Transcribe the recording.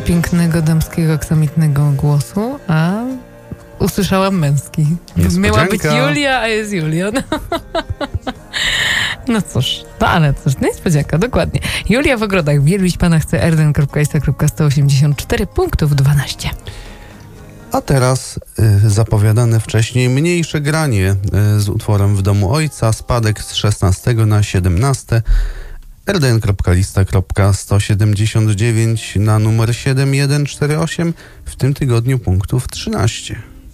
pięknego, damskiego, aksamitnego głosu, a usłyszałam męski. Miała być Julia, a jest Julia. No cóż, niespodzianka, dokładnie. Julia w Ogrodach. Wielbić Pana chce rden.ista.184 punktów 12. A teraz zapowiadane wcześniej mniejsze granie z utworem W domu ojca, spadek z 16 na 17. rden.lista.179 na numer 7148, w tym tygodniu punktów 13.